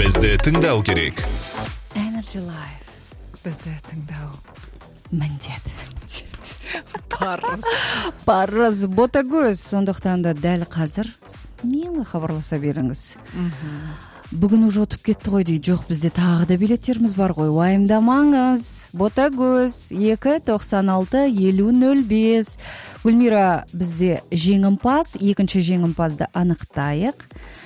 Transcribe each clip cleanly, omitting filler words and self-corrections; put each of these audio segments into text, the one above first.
Бізді тыңдау керек. Energy Life. Бізді тыңдау Міндет. Парыз. Ботагөз, сондықтан да дәл қазір смело хабарласа беріңіз. Бүгін уже ұтып кетті ғой дейді. Жоқ, бізде тағы да билеттеріміз бар ғой. Уайымдамаңыз. Ботагөз 296-5005. Гүлмира, бізде жеңімпаз, екінші жеңімпазды анықтайық.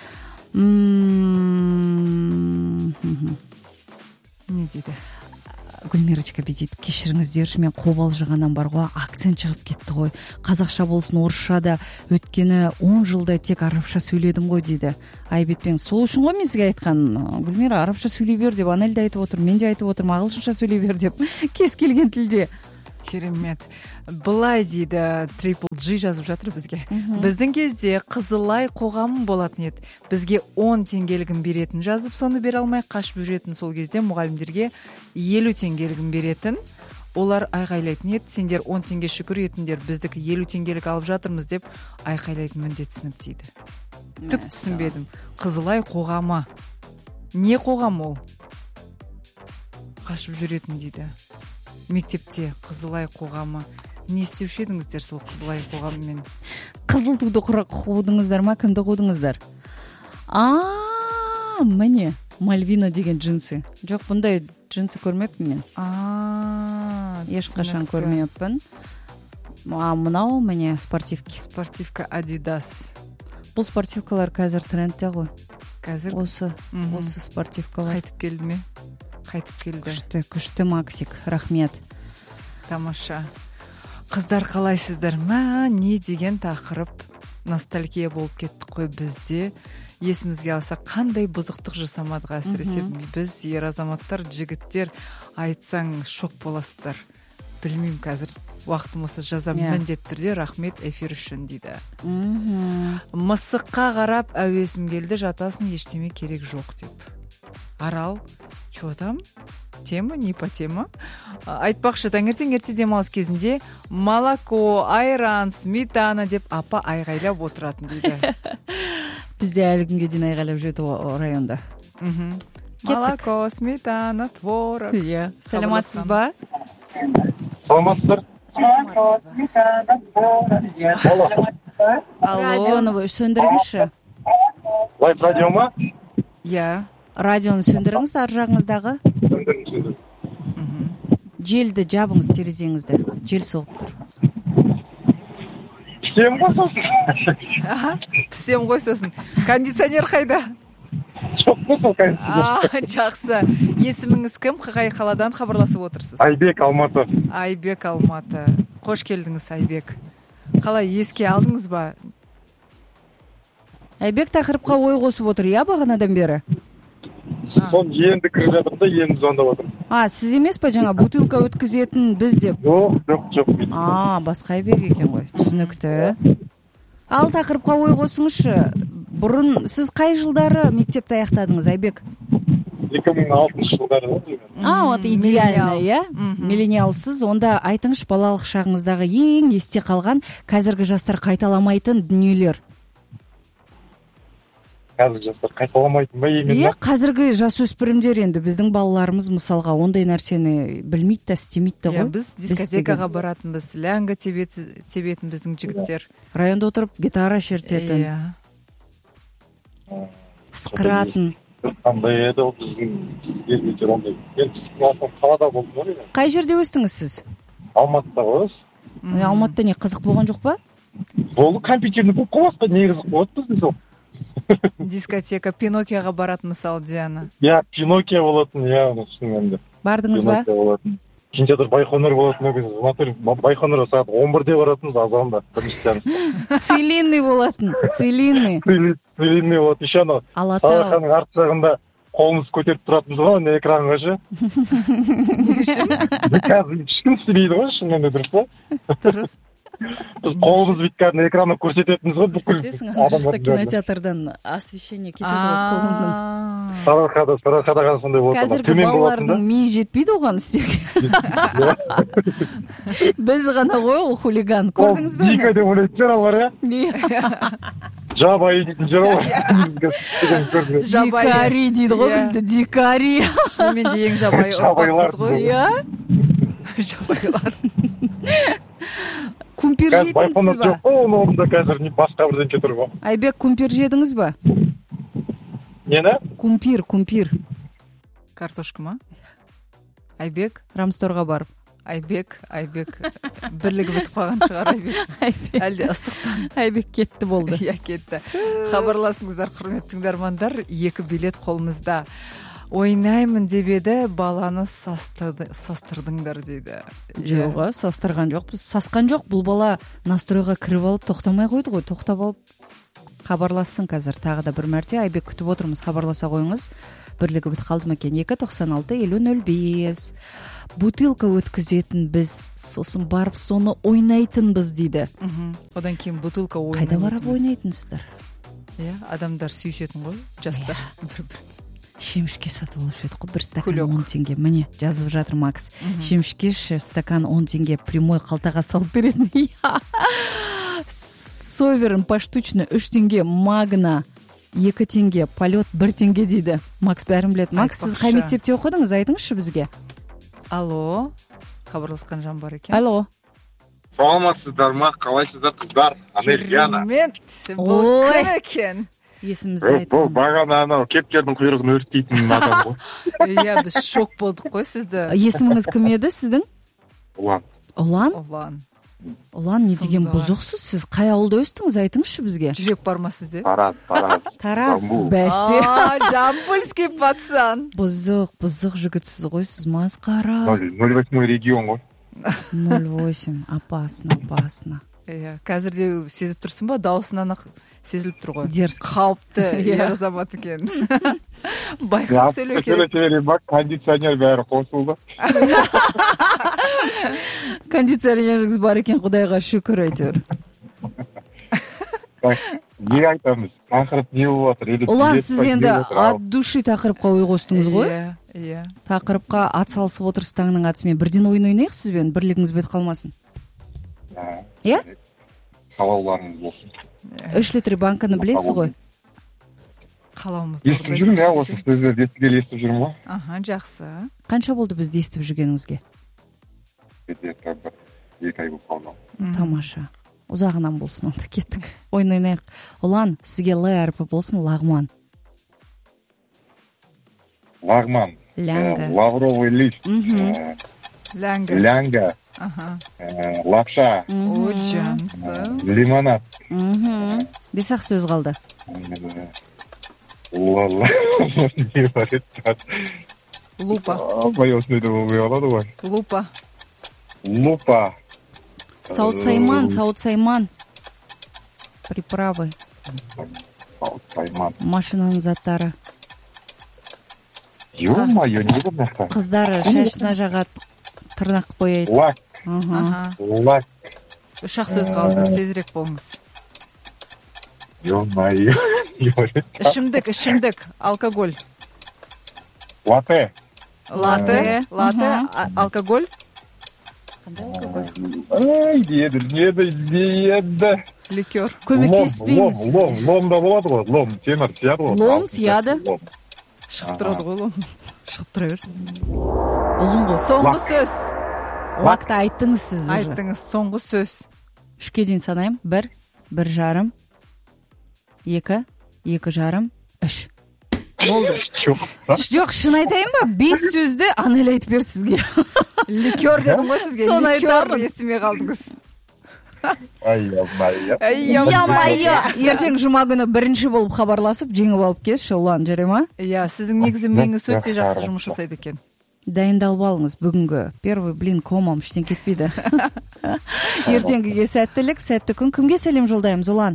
Не дейді? Гүлмирочка бедейді, кешіріңіздерші, мен қобалжығаннан бар ғой, акцент шығып кетті ғой. Қазақша болсын, орысша да, өткені 10 жылда тек арабша сөйледім ғой дейді. Айбетпен, сол үшін ғой мен сізге айтқан, Гүлмира, арабша сөйлей бер деп, Анель де айтып отыр, мен де айтып отырмын, ағылшынша сөйлей бер деп, кез келген тілде. Керемет. Былай дейді, Triple G жазып жатыр бізге. Біздің кезде Қызылай қоғамы болатын еді. Бізге 10 теңгелігін беретін жазып, соны бере алмай қашып жүретін. Сол кезде мұғалімдерге 50 теңгелігін беретін. Олар айғайлайтын еді, сендер 10 теңге шүкір етіңдер, біздікі 50 теңгелік алып жатырмыз деп айқайлайтын міндетсініп дейді. Түк түсінбедім. Қызылай қоғамы. Не қоғам ол? Қашып жүретін дейді. Мектепте Қызылай қоғамы. Не істеуші едіңіздер сол Қызылай қоғамымен? Қызыл туды қудыңыздар ма? Кімді қудыңыздар? Міне, Мальвина деген джинсы. Жоқ, бұндай джинсы көрмеппін мен. Ешқашан көрмеппін. Мынау міне спортивки. Спортивка Adidas. Бұл спортивкалар қазір трендте ғой. Қазір? Осы спортивкалар. Қайтып келді ме? Қайтып келді. Күшті Максик, рахмет. Тамаша. Қыздар қалайсыздар ма? Не деген тақырып ностальгия болып кеттік қой бізде. Есімізге алсақ, қандай бұзықтық жасамадық әсіресе біз, ер азаматтар, жігіттер, айтсаң шок боласыздар. Білмеймін, қазір уақытым осы жазамын міндетті түрде. Рахмет эфир үшін дейді. Мысыққа қарап әуесім келді, жатасын, ештеме керек жоқ деп. Арал, что там? Тема, не по тема. Айтпақшы, таңертең ерте демалыс кезінде молоко, айран, сметана деп апа айғайлап отыратын дейді. Бізде әлі күнге дейін айғайлап жүреді районда. Молоко, сметана, творог. Саламатсыз ба? Саламатсыздар. Радионы сөндіріңізші. Лайф радио ма? Иә. Радионы сөндіріңіз ар жағыңыздағы. Сөндіріңіз. Желді жабыңыз, терезеңізді. Жел соғып тұр. Пісем ғой сосын. Пісем ғой сосын. Кондиционер қайда? Жоқ қой сол кондиционер. Жақсы. Есіміңіз кім? Қай қаладан хабарласып отырсыз? Айбек, Алматы. Айбек, Алматы. Қош келдіңіз, Айбек. Қалай, еске алдыңыз ба? Айбек тақырыпқа ой қосып отыр, я бағанадан бері? Сон енді кіріп жатыр да, енді звондап отыр. Сіз емес па жаңа бутылка өткізетін біз деп? Жоқ. Басқа Айбек екен ғой, түсінікті. Ал тақырыпқа ой қосыңызшы. Бұрын сіз қай жылдары мектепті аяқтадыңыз, Айбек? 2006 жылдары. Вот идеально, иә? Миллениалсыз. Онда айтыңыз, балалық шағыңыздағы ең есте қалған, қазіргі жастар қайталамайтын дүниелер. Қазіргі жастар қайталамайтын ба ең? Қазіргі жасөспірімдер енді біздің балаларымыз мысалға ондай нәрсені білмейді да, істемейді да ғой. Біз дискотекаға баратынбыз, ләңгі тебетін біздің жігіттер. Районда отырып гитара шертетін. Сықыратын. Қандай еді ол біздің ергетер ондай. Енді қалада болдым ғой. Қай жерде өстіңіз сіз? Алматыда ғой. Алматыда не қызық болған жоқ па? Болды, компьютерный болып қоймасқа не қызық болады біздің сол. Дискотека, Пиноккияға баратын мысалы, Диана. Пиноккия болатын, шынымен. Бардыңыз ба? Пиноккия болатын. Кинотеатр Байқоңыр болатын, Байқоңырға сағат 11-де баратынбыз, азанда. Целинный болатын, целинный. Целинный болатын, еще ана сағатқаның арт жағында қолымыз көтеріп тұратынбыз ғой, экранға ше. Қазір ешкім істемейді ғой, шынымен де дұрыс па? Дұрыс. Біз қолымыз бүйткен экранға көрсететінбіз ғой, бүкіл көрсетесің, ана жақта кинотеатрдан освещение кетеді ғой қолыңның. сарыаркада сондай болот. Қазіргі балалардың миы жетпейді оған істеуге. Біз ғана ғой ол хулиган. Көрдіңіз бе? Дика деп ойлайтын шығар алар, жабайы дейтін жер ғой. Дикари дейді ғой бізді, дикари. Шынымен де ең жабайы ұрпақпыз ғой. Жабайлар. Кумпир жедіңіз ба? Байқонат жоқ қой, оның орнында қазір басқа бірдеңке тұр ғой. Айбек, кумпир жедіңіз ба? Нені? Кумпир. Картошка ма? Айбек? Рамсторға барып. Айбек. Бірлігі бітіп қалған шығар Айбек. Әлде ыстықтан. Айбек кетті болды. Иә, кетті. Хабарласыңыздар, құрметті тыңдармандар. 2 билет қолымызда. Ойнаймын деп еді, баланы састырдыңдар дейді. Жоға, састырған жоқ. Сасқан жоқ, бұл бала настройға кіріп алып, тоқтамай қойды ғой. Тоқтап алып хабарлассын қазір. Тағы да бір мәрте Айбек күтіп отырмыз, хабарласа қойыңыз. Бірлігі біт қалды ма екен? 296-50-05. Бутылка өткізетін біз, сосын барып соны ойнайтынбыз дейді. Одан кейін бутылка ойнайтынбыз. Қайда барып ойнайтынсыздар? Адамдар сүйісетін ғой, жастар. Шемішке сатып алып еді ғой, бір стакан 10 теңге. Міне, жазып жатыр Макс. Шемішке стакан 10 теңге прямой қалтаға салып беретін. Соверн поштучно 3 теңге, Магна 2 теңге, полет 1 теңге дейді. Макс бәрін біледі. Макс, сіз қай мектепте оқыдыңыз, айтыңызшы бізге. Алло, хабарласқан жан бар екен. Алло. Саламатсыздар ма, қалайсыздар қыздар? Анельяна. Керемет, бұл кім екен? Есімізді айтыңыз. Бұл бағана анау кепкердің құйрығын өртейтін адам ғой. Иә, біз шок болдық қой сізді. Есіміңіз кім еді сіздің? Ұлан, не деген бұзықсыз? Сіз қай ауылда өстіңіз, айтыңызшы бізге. Жүрек бар ма сізде? Тараз. Бәсе. Жамбылский пацан. Бұзық жігітсіз ғой, сіз масқара. 08 регион ғой. 08, опасно. Қазірде сезіп тұрсың ба? Дауысынан сезіліп тұр ғой. Дерзк. Қауіпті ер азамат екен. Байқап сөйлеу керек. Кондиционер бәрі қосылды. Кондиционеріңіз бар екен, Құдайға шүкір әйтеуір. Не айтамыз? Тақырып не болып жатыр? Ұлан, сіз енді от души тақырыпқа ой қостыңыз ғой? Иә. Тақырыпқа ат салысып отырсыз таңның атысымен. Бірден ойын ойнайық сізбен, бірлігіңіз бет қалмасын. Иә? Қалауларыңыз болсын. 3 литр банканы білесіз ғой? Қалауымызды естіп жүрмін, осы сөздерді естіп жүрмін ғой. Жақсы. Қанша болды бізді естіп жүргеніңізге? 2 ай болып қалды. Тамаша. Ұзағынан болсын, онда кеттік. Ойын ойнайық. Ұлан, сізге Л әрпі болсын, лағман. Лағман. Лянга. Лавровый лист. Лянга. Лапша. О, жансы. Лимонад. 5-ақ сөз қалды. Лупа. Байосынайды болмай қалады ғой. Лупа. Сауыт-сайман. Приправы. Сауыт-сайман. Машинаның заттары. Ё-моё, не бұр нақта. Қыздары шашына жағат, тырнақ қояйды. Лак. 3-ақ сөз қалды, тезірек болыңыз. Ё-моё. Ішімдік, алкоголь. Латте. Алкоголь. Ай, деді. Ликер. Көмектеспейміз. Лом да болады ғой, лом, темір сияды ғой. Лом сияды. Шығып тұрады ғой лом. Шығып тұра берсін. Ұзын ғой. Соңғы сөз. Лакты айттыңыз сіз уже. Айттыңыз, соңғы сөз. 3-ке дейін санайым. 1, 1,5, 2, 2,5, 3. Болды. Жоқ, шын айтайын ба? 5 сөзді Анель айтып бер сізге. Ликер дедім ғой сізге. Соны Ликер айтамын. естімей қалдыңыз. Ай-я-майя. Ертең жұма күні бірінші болып хабарласып, жеңіп алып келші, Ұлан, жарай ма? Иә, сіздің негізі миыңыз өте жақсы жұмыс жасайды екен. Дайындалып алыңыз бүгінгі. Первый блин комам іштен кетпейді. Ертеңгіге сәттілік, сәтті күн. Кімге сәлем жолдаймыз, Ұлан?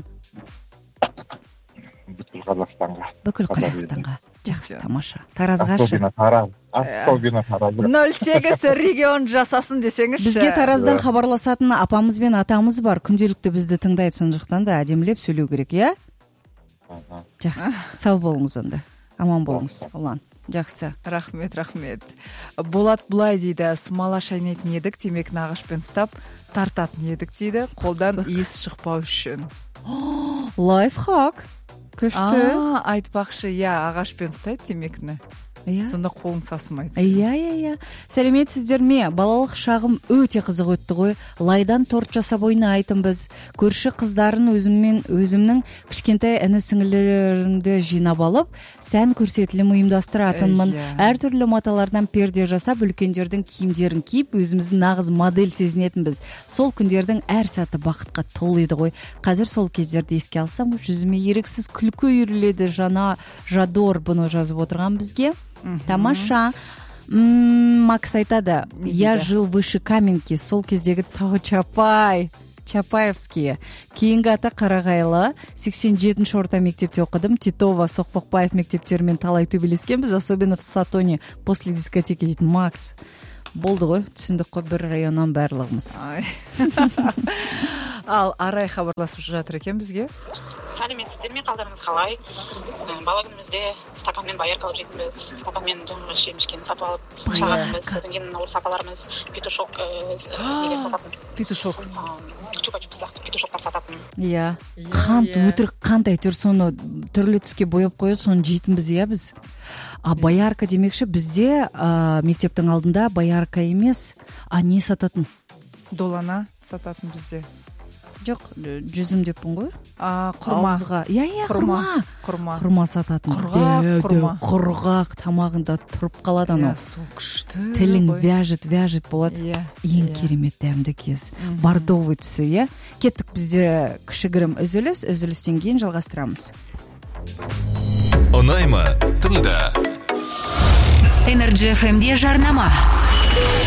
Бүкіл Қазақстанға. Жақсы, тамаша. Таразға шы. Ақтөбені Тараз. 08 регион жасасын десеңізші. Бізге Тараздан хабарласатын апамыз бен атамыз бар. Күнделікті бізді тыңдайды, сондықтан да әдемілеп сөйлеу керек, иә? Жақсы. Сау болыңыз онда. аман болуңуз улан. Жакшы. Рахмет. Болат былай дейді, смола шайнайтын едік, темекіні ағашпен ұстап тартатын едік дейді, қолдан иіс шықпау үшін. Лайфхак. Күшті. Айтпақшы, ағашпен ұстайды темекіні. Сонда қолың сасымайды. Сәлеметсіздер ме? Балалық шағым өте қызық өтті ғой. Лайдан торт жасап ойнайтынбыз. Көрші қыздарын өзімнің кішкентай іні сіңлілерімді жинап алып, сән көрсетілім ұйымдастыратынмын. Әртүрлі маталардан перде жасап, үлкендердің киімдерін киіп, өзіміздің нағыз модель сезінетінбіз. Сол күндердің әр сәті бақытқа толы еді ғой. Қазір сол кездерді еске алсам, жүзіме еріксіз күлкі үйіріледі. Жана Жадор бұны жазып отырған бізге. Тамаша. Макс айтады, я жил выше Каменки, сол кездегі тау Чапаевские. Кейінгі аты Қарағайлы, 87-ші орта мектепте оқыдым. Титова, Соқпақбаев мектептерімен талай төбелескенбіз, особенно в Сатоне, после дискотеки дейді. Макс, болды ғой, түсіндік қой, бір районнан барлығымыз. Ал Арай хабарласып жатыр екен бізге. Сәлеметсіздер ме, қалдарыңыз қалай? Бала күнімізде стаканмен байырка алып жейтінбіз, стаканмен жаңағы шемішкені сатып алып шағатынбыз. Содан кейін орыс апаларымыз петушок деген сататын. Петушок. Чупа-чупс сияқты петушоктар сататын. Қант, өтірік қант әйтеуір соны түрлі түске бояп қойып, соны жейтінбіз біз. Боярка демекші, бізде мектептің алдында боярка емес, не сататын? Долана сататын бізде. Жоқ, жүзім деппін ғой. Құрма. Құрма сататын. Құрғақ тамағында тұрып қалады анау. Сол күшті. Тілің вяжет болады. Ең керемет дәмді кез. Бордовый түсі, Кеттік, бізде кішігірім үзілістен кейін жалғастырамыз. Ұнаймы? Тыңда. Energy FM-де жарнама.